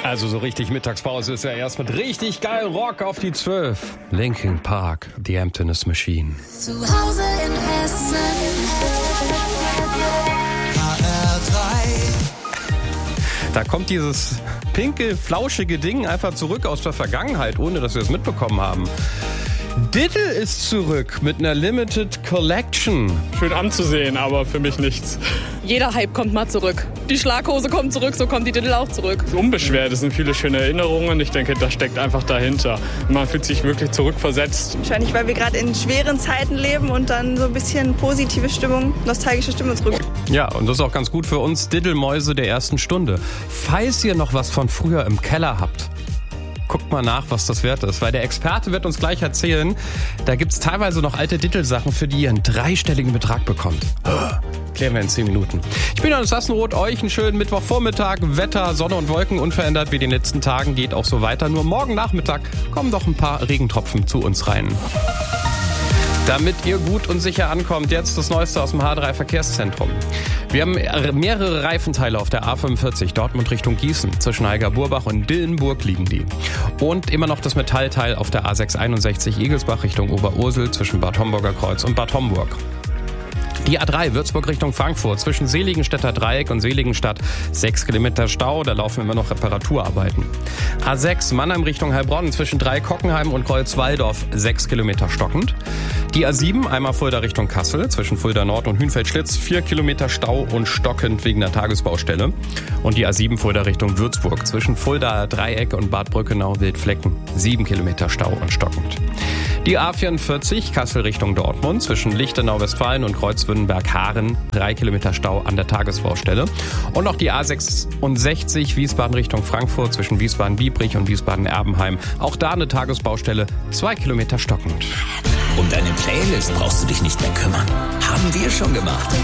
Also so richtig Mittagspause ist ja erst mit richtig geil Rock auf die 12. Linkin Park, The Emptiness Machine. Zu Hause in Hessen. Da kommt dieses pinke, flauschige Ding einfach zurück aus der Vergangenheit, ohne dass wir es mitbekommen haben. Diddle ist zurück mit einer Limited Collection. Schön anzusehen, aber für mich nichts. Jeder Hype kommt mal zurück. Die Schlaghose kommt zurück, so kommt die Diddle auch zurück. Unbeschwert, es sind viele schöne Erinnerungen. Ich denke, das steckt einfach dahinter. Man fühlt sich wirklich zurückversetzt. Wahrscheinlich, weil wir gerade in schweren Zeiten leben und dann so ein bisschen positive Stimmung, nostalgische Stimmung zurück. Ja, und das ist auch ganz gut für uns Diddle-Mäuse der ersten Stunde. Falls ihr noch was von früher im Keller habt, guckt mal nach, was das wert ist, weil der Experte wird uns gleich erzählen, da gibt's teilweise noch alte Diddle-Sachen, für die ihr einen dreistelligen Betrag bekommt. Klären wir in 10 Minuten. Ich bin Johannes Sassenroth, euch einen schönen Mittwochvormittag, Wetter, Sonne und Wolken unverändert wie in den letzten Tagen, geht auch so weiter. Nur morgen Nachmittag kommen doch ein paar Regentropfen zu uns rein. Damit ihr gut und sicher ankommt, jetzt das Neueste aus dem H3 Verkehrszentrum. Wir haben mehrere Reifenteile auf der A45 Dortmund Richtung Gießen. Zwischen Heiger-Burbach und Dillenburg liegen die. Und immer noch das Metallteil auf der A661 Egelsbach Richtung Oberursel zwischen Bad Homburger Kreuz und Bad Homburg. Die A3 Würzburg Richtung Frankfurt zwischen Seligenstädter Dreieck und Seligenstadt 6 Kilometer Stau, da laufen immer noch Reparaturarbeiten. A6 Mannheim Richtung Heilbronn zwischen Dreieck-Hockenheim und Kreuz-Walldorf 6 Kilometer stockend. Die A7 einmal Fulda Richtung Kassel zwischen Fulda Nord und Hünfeld-Schlitz 4 Kilometer Stau und stockend wegen der Tagesbaustelle. Und die A7 Fulda Richtung Würzburg zwischen Fulda Dreieck und Bad Brückenau-Wildflecken 7 Kilometer Stau und stockend. Die A44 Kassel Richtung Dortmund zwischen Lichtenau-Westfalen und Kreuzwürdenberg-Haaren 3 Kilometer Stau an der Tagesbaustelle. Und noch die A66 Wiesbaden Richtung Frankfurt zwischen Wiesbaden-Biebrich und Wiesbaden-Erbenheim. Auch da eine Tagesbaustelle, 2 Kilometer stockend. Um deine Playlist brauchst du dich nicht mehr kümmern. Haben wir schon gemacht.